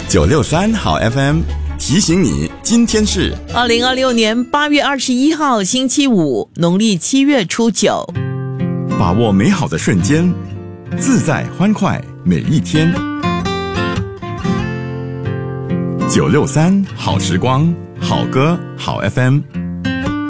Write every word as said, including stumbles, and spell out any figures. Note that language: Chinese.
九六三好 F M 提醒你，今天是二零二六年八月二十一号星期五，农历七月初九。 把握美好的瞬间，自在欢快每一天。九六三好时光，好歌好 F M。